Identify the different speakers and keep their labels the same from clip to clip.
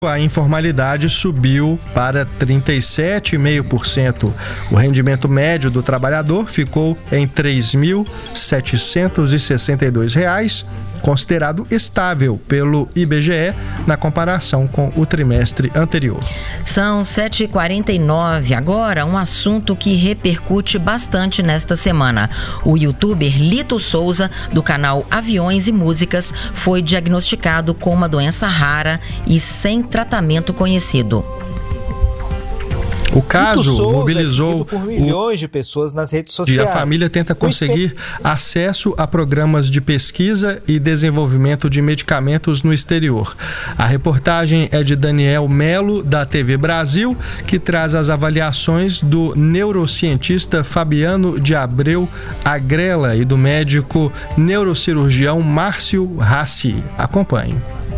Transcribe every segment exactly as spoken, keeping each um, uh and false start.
Speaker 1: A informalidade subiu para trinta e sete vírgula cinco por cento. O rendimento médio do trabalhador ficou em três mil setecentos e sessenta e dois reais, considerado estável pelo I B G E na comparação com o trimestre anterior.
Speaker 2: São sete e quarenta e nove. Agora, um assunto que repercute bastante nesta semana. O youtuber Lito Souza, do canal Aviões e Músicas, foi diagnosticado com uma doença rara e sem tratamento conhecido.
Speaker 1: O caso mobilizou
Speaker 3: é por milhões de pessoas nas redes sociais.
Speaker 1: E a família tenta conseguir acesso a programas de pesquisa e desenvolvimento de medicamentos no exterior. A reportagem é de Daniel Melo, da T V Brasil, que traz as avaliações do neurocientista Fabiano de Abreu Agrela e do médico neurocirurgião Márcio Rassi. Acompanhe.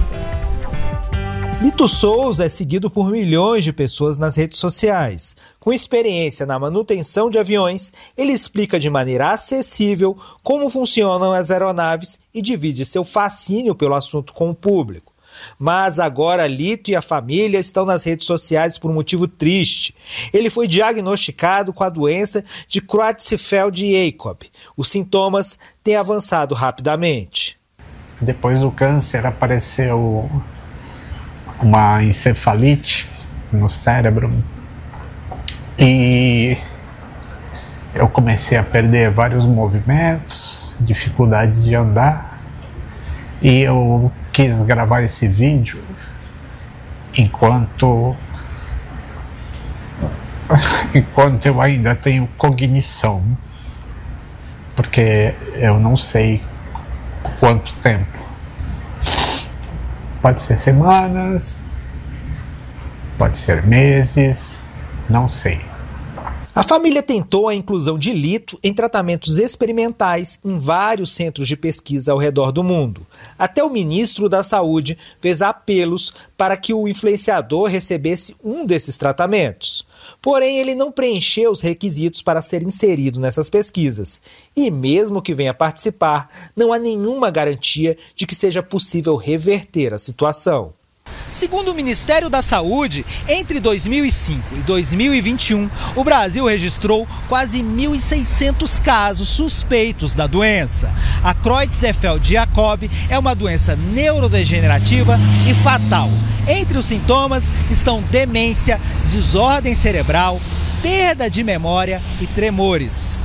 Speaker 3: Lito Souza é seguido por milhões de pessoas nas redes sociais. Com experiência na manutenção de aviões, ele explica de maneira acessível como funcionam as aeronaves e divide seu fascínio pelo assunto com o público. Mas agora Lito e a família estão nas redes sociais por um motivo triste. Ele foi diagnosticado com a doença de Creutzfeldt-Jakob. Os sintomas têm avançado rapidamente.
Speaker 4: Depois do câncer apareceu uma encefalite no cérebro e eu comecei a perder vários movimentos, dificuldade de andar, e eu quis gravar esse vídeo enquanto enquanto eu ainda tenho cognição, porque eu não sei quanto tempo. Pode ser semanas, pode ser meses, não sei.
Speaker 3: A família tentou a inclusão de Lito em tratamentos experimentais em vários centros de pesquisa ao redor do mundo. Até o ministro da Saúde fez apelos para que o influenciador recebesse um desses tratamentos. Porém, ele não preencheu os requisitos para ser inserido nessas pesquisas. E mesmo que venha participar, não há nenhuma garantia de que seja possível reverter a situação. Segundo o Ministério da Saúde, entre dois mil e cinco e dois mil e vinte e um, o Brasil registrou quase mil e seiscentos casos suspeitos da doença. A Creutzfeldt-Jakob é uma doença neurodegenerativa e fatal. Entre os sintomas estão demência, desordem cerebral, perda de memória e tremores.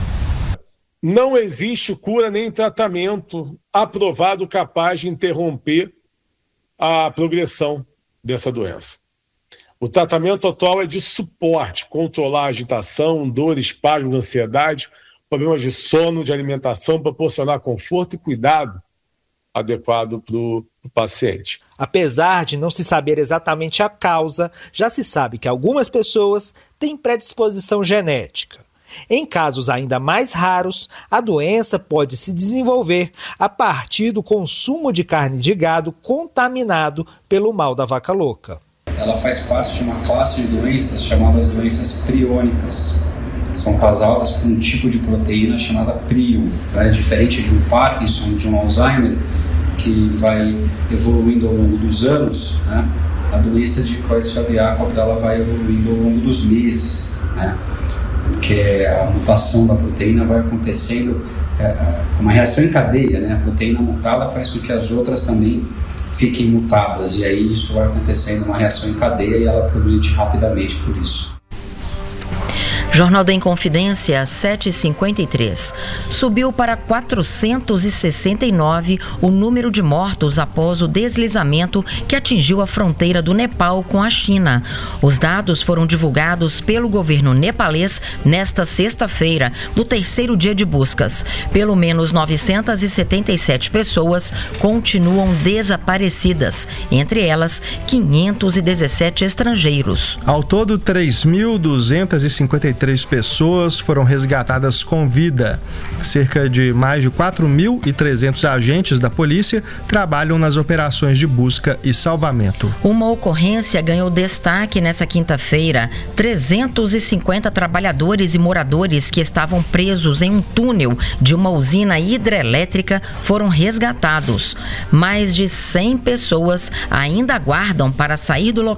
Speaker 5: Não existe cura nem tratamento aprovado capaz de interromper a progressão dessa doença. O tratamento atual é de suporte, controlar a agitação, dor, espasmo, ansiedade, problemas de sono, de alimentação, proporcionar conforto e cuidado adequado para o paciente.
Speaker 3: Apesar de não se saber exatamente a causa, já se sabe que algumas pessoas têm predisposição genética. Em casos ainda mais raros, a doença pode se desenvolver a partir do consumo de carne de gado contaminado pelo mal da vaca louca.
Speaker 6: Ela faz parte de uma classe de doenças chamadas doenças priônicas. São causadas por um tipo de proteína chamada prion. É diferente de um Parkinson, de um Alzheimer, que vai evoluindo ao longo dos anos, né? A doença de Creutzfeldt-Jakob ela vai evoluindo ao longo dos meses, né? Porque a mutação da proteína vai acontecendo, é, uma reação em cadeia, né? A proteína mutada faz com que as outras também fiquem mutadas, e aí isso vai acontecendo uma reação em cadeia e ela progride rapidamente por isso.
Speaker 2: Jornal da Inconfidência, sete e cinquenta e três. Subiu para quatrocentos e sessenta e nove o número de mortos após o deslizamento que atingiu a fronteira do Nepal com a China. Os dados foram divulgados pelo governo nepalês nesta sexta-feira, no terceiro dia de buscas. Pelo menos novecentas e setenta e sete pessoas continuam desaparecidas, entre elas quinhentos e dezessete estrangeiros.
Speaker 1: Ao todo, três mil duzentas e cinquenta e três pessoas foram resgatadas com vida. Cerca de mais de quatro mil e trezentos agentes da polícia trabalham nas operações de busca e salvamento.
Speaker 2: Uma ocorrência ganhou destaque nessa quinta-feira. trezentos e cinquenta trabalhadores e moradores que estavam presos em um túnel de uma usina hidrelétrica foram resgatados. Mais de cem pessoas ainda aguardam para sair do local